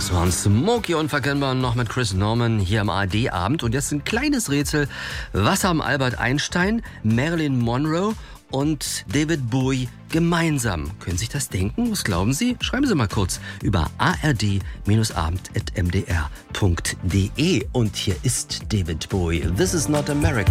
Das waren Smokey unverkennbar noch mit Chris Norman hier am ARD-Abend. Und jetzt ein kleines Rätsel. Was haben Albert Einstein, Marilyn Monroe und David Bowie gemeinsam? Können Sie sich das denken? Was glauben Sie? Schreiben Sie mal kurz über ard-abend@mdr.de. Und hier ist David Bowie. This is not America.